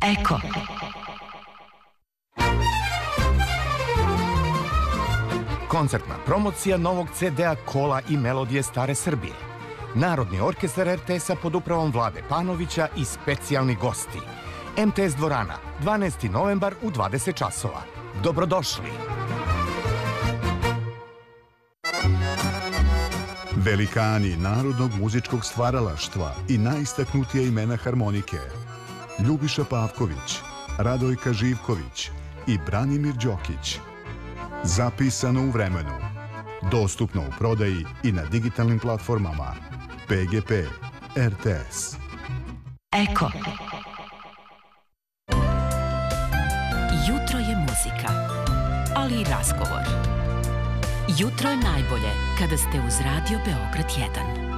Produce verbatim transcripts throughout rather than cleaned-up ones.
Eko. Koncertna promocija novog ce de-a Kola i melodije stare Srbije. Narodni orkestar er te es-a pod upravom Vlade Panovića i specijalni gosti. em te es dvorana, dvanaesti novembar u dvadeset časova. Dobrodošli! Velikani narodnog muzičkog stvaralaštva i najistaknutija imena harmonike. Ljubiša Pavković, Radojka Živković i Branimir Đokić. Zapisano u vremenu. Dostupno u prodaji i na digitalnim platformama. pe ge pe, er te es. Eko. Jutro je muzika, ali i razgovor. Jutro je najbolje kada ste uz Radio Beograd jedan.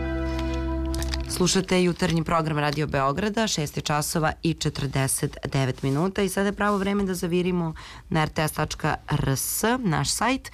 Slušate jutarnji program Radio Beograda, šest časova i četrdeset devet minuta i sada je pravo vreme da zavirimo na er te es tačka er es, naš sajt,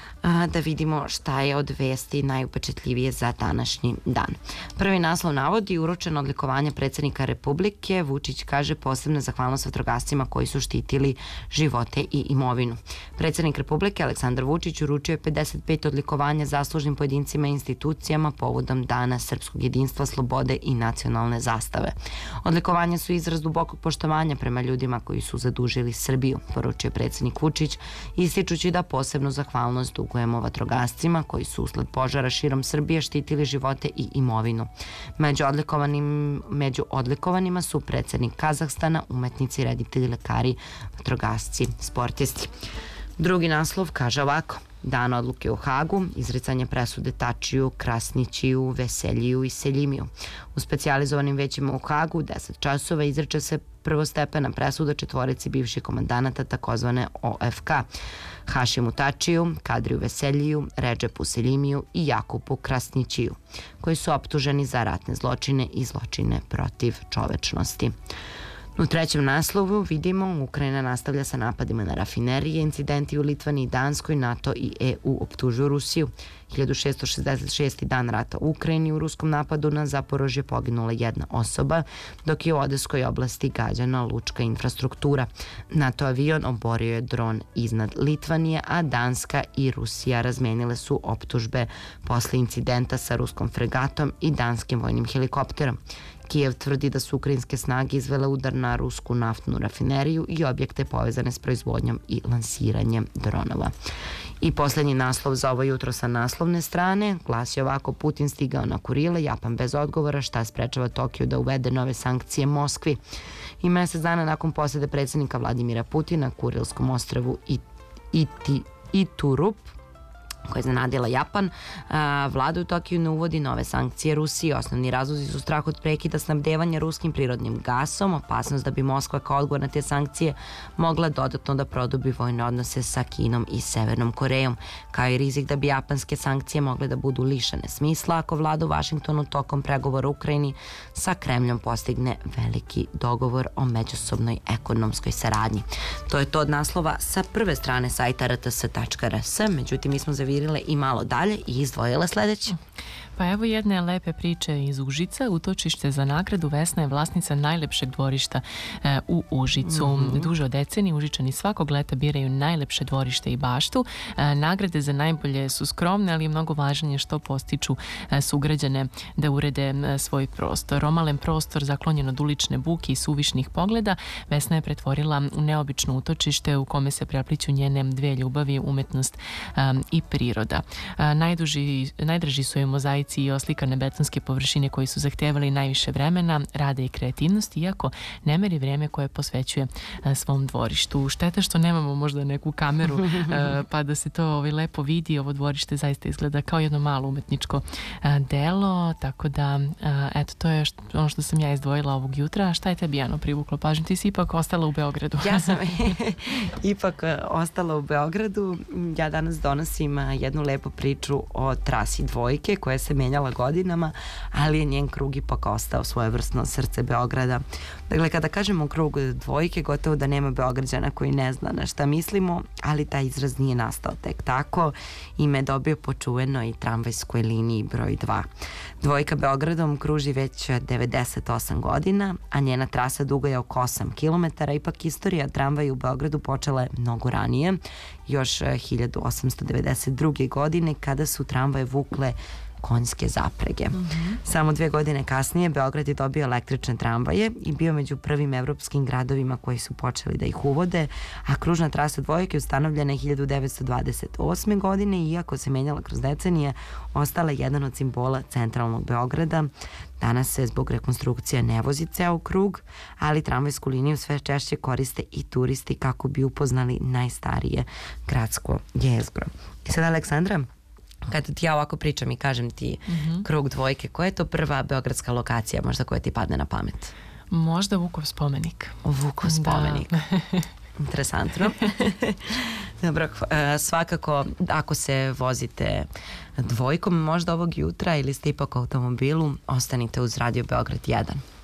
da vidimo šta je od vesti najupečetljivije za današnji dan. Prvi naslov navodi uručeno odlikovanje predsjednika Republike. Vučić kaže posebna zahvalnost vatrogascima koji su štitili živote i imovinu. Predsjednik Republike Aleksandar Vučić uručio je pedeset pet odlikovanja zaslužnim pojedincima i institucijama povodom Dana srpskog jedinstva, slobode i nacionalne zastave. Odlikovanja su izraz dubokog poštovanja prema ljudima koji su zadužili Srbiju, poručio predsjednik Vučić, ističući da posebnu zahvalnost dugujemo vatrogascima koji su usled požara širom Srbije štitili živote i imovinu. Među, odlikovanim, među odlikovanima su predsjednik Kazahstana, umetnici, reditelji, lekari, vatrogasci, sportisti. Drugi naslov kaže ovako: Dan odluke u Hagu, izricanje presude Tačiju, Krasnićiju, Veseljiju i Seljimiju. U specijalizovanim većima u Hagu u deset časova izriče se prvostepena presuda četvorici bivših komandanata takozvane o ef ka, Hašimu Tačiju, Kadriju Veseljiju, Redžepu Seljimiju i Jakupu Krasnićiju, koji su optuženi za ratne zločine i zločine protiv čovečnosti. U trećem naslovu vidimo Ukrajina nastavlja sa napadima na rafinerije, incidenti u Litvani i Danskoj, NATO i e u optužuju Rusiju. hiljadu šesto šezdeset šesti dan rata u Ukrajini, u ruskom napadu na Zaporožje poginula jedna osoba, dok je u Odeskoj oblasti gađana lučka infrastruktura. NATO avion oborio je dron iznad Litvanije, a Danska i Rusija razmenile su optužbe posle incidenta sa ruskom fregatom i danskim vojnim helikopterom. Kijev tvrdi da su ukrajinske snage izvele udar na rusku naftnu rafineriju i objekte povezane s proizvodnjom i lansiranjem dronova. I posljednji naslov za ovo jutro sa naslovne strane glasi ovako: Putin stigao na Kurile, Japan bez odgovora, šta sprečava Tokio da uvede nove sankcije Moskvi. I mjesec dana nakon posjede predsjednika Vladimira Putina Kurilskom ostrvu Iturup, koja je iznenadila Japan, vlada u Tokiju ne uvodi nove sankcije Rusiji. Osnovni razlozi su strah od prekida snabdevanja ruskim prirodnim gasom, opasnost da bi Moskva kao odgovor na te sankcije mogla dodatno da produbi vojne odnose sa Kinom i Severnom Korejom, kao i rizik da bi japanske sankcije mogle da budu lišene smisla ako vlada u Vašingtonu tokom pregovora u Ukrajini sa Kremljom postigne veliki dogovor o međusobnoj ekonomskoj saradnji. To je to od naslova sa prve strane sajta er te es tačka er es. Međutim, mi smo zavirile i malo dalje i izdvojile sljedeće. Pa evo jedne lepe priče iz Užica. Utočište za nagradu Vesna je vlasnica najlepšeg dvorišta e, u Užicu. Mm-hmm. Duže od decenije Užičani svakog leta biraju najlepše dvorište i baštu. E, nagrade za najbolje su skromne, ali je mnogo važnije što postiču e, sugrađane da urede e, svoj prostor. Romalen prostor zaklonjen od ulične buke i suvišnih pogleda Vesna je pretvorila u neobično utočište u kome se prepliću njene dve ljubavi, umetnost e, i priroda. E, najduži, najdraži su joj mozaici i oslikane betonske površine koji su zahtevali najviše vremena, rada i kreativnosti, iako ne meri vreme koje posvećuje a, svom dvorištu. Šteta što nemamo možda neku kameru a, pa da se to ovaj, lepo vidi. Ovo dvorište zaista izgleda kao jedno malo umetničko a, delo, tako da a, eto, to je što, ono što sam ja izdvojila ovog jutra. A šta je tebi, Ano, privuklo pažnju? Ti si ipak ostala u Beogradu. Ja sam ipak ostala u Beogradu. Ja danas donosim jednu lepu priču o trasi dvojke koja se menjala godinama, ali je njen krug ipak ostao svojevrsno srce Beograda. Dakle, kada kažemo krug dvojke, gotovo da nema Beograđana koji ne zna na šta mislimo, ali taj izraz nije nastao tek tako. Ime je dobio po čuvenoj tramvajskoj liniji broj dva. Dvojka Beogradom kruži već devedeset osam godina, a njena trasa duga je oko osam kilometara. Ipak istorija tramvaja u Beogradu počela je mnogo ranije, još hiljadu osamsto devedeset druge. godine, kada su tramvaje vukle konjske zaprege. Mm-hmm. Samo dve godine kasnije Beograd je dobio električne tramvaje i bio među prvim evropskim gradovima koji su počeli da ih uvode, a kružna trasa dvojke ustanovljena je hiljadu devetsto dvadeset osme. godine i iako se menjala kroz decenije, ostala je jedan od simbola centralnog Beograda. Danas se zbog rekonstrukcije ne vozi ceo krug, ali tramvajsku liniju sve češće koriste i turisti kako bi upoznali najstarije gradsko jezgro. I sada, Aleksandra, kada ti ja ovako pričam i kažem ti mm-hmm. krug dvojke, koja je to prva beogradska lokacija možda koja ti padne na pamet? Možda Vukov spomenik. Vukov spomenik. Da. Interesantno. Dobro, svakako ako se vozite dvojkom možda ovog jutra ili ste ipak u automobilu, ostanite uz Radio Beograd jedan.